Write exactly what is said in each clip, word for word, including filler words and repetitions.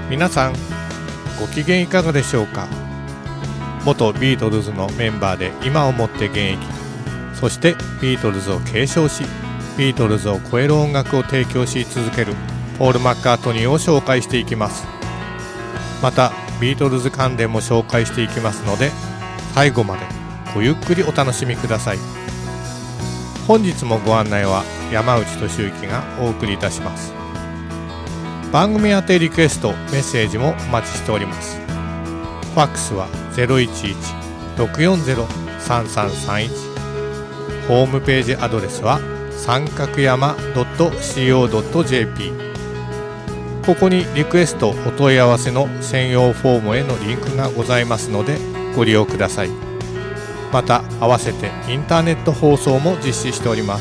皆さんご機嫌いかがでしょうか。元ビートルズのメンバーで今をもって現役、そしてビートルズを継承しビートルズを超える音楽を提供し続けるポール・マッカートニーを紹介していきます。またビートルズ関連も紹介していきますので、最後までごゆっくりお楽しみください。本日もご案内は山内俊之がお送りいたします。番組宛てリクエストメッセージもお待ちしております。ファックスは ゼロいちいち ろくよんゼロ さんさんさんいち、 ホームページアドレスは三角山 ドットシーオードットジェーピー、 ここにリクエストお問い合わせの専用フォームへのリンクがございますのでご利用ください。また合わせてインターネット放送も実施しております。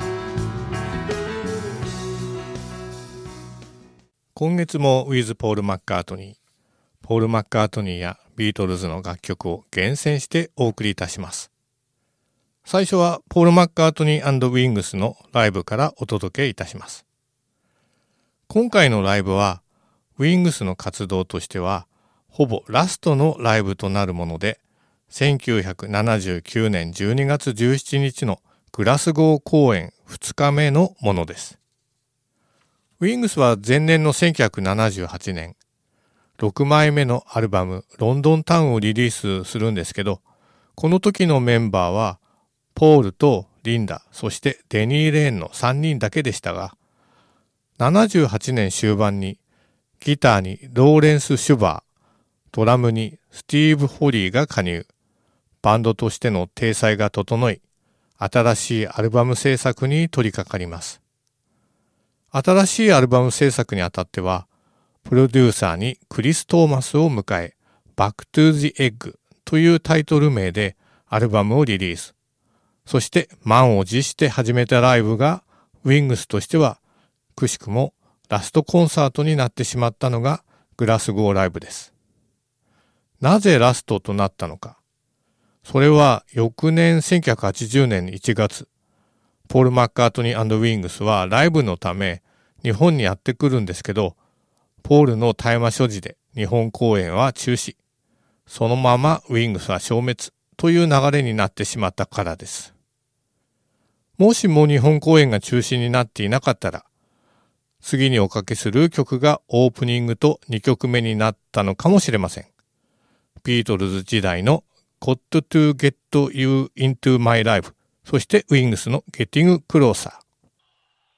今月も with ポール・マッカートニー、ポール・マッカートニーやビートルズの楽曲を厳選してお送りいたします。最初はポール・マッカートニー&ウィングスのライブからお届けいたします。今回のライブはウィングスの活動としてはほぼラストのライブとなるもので、せんきゅうひゃくななじゅうきゅうねんじゅうにがつじゅうしちにちのグラスゴー公演ふつかめのものです。ウィングスは前年のせんきゅうひゃくななじゅうはちねんろくまいめのアルバムロンドンタウンをリリースするんですけど、この時のメンバーはポールとリンダ、そしてデニー・レーンのさんにんだけでしたが、ななじゅうはちねん終盤にギターにローレンス・シュバー、ドラムにスティーブ・ホリーが加入、バンドとしての体裁が整い、新しいアルバム制作に取り掛かります。新しいアルバム制作にあたっては、プロデューサーにクリス・トーマスを迎え、バック・トゥ・ジ・エッグというタイトル名でアルバムをリリース。そして満を持して始めたライブが、ウィングスとしては、くしくもラストコンサートになってしまったのがグラスゴーライブです。なぜラストとなったのか。それは翌年せんきゅうひゃくはちじゅうねんいちがつ、ポール・マッカートニー&ウィングスはライブのため日本にやってくるんですけど、ポールの大麻所持で日本公演は中止。そのままウィングスは消滅という流れになってしまったからです。もしも日本公演が中止になっていなかったら、次におかけする曲がオープニングとにきょくめになったのかもしれません。ビートルズ時代の Got to Get You Into My Life、そしてウィングスの Getting Closer。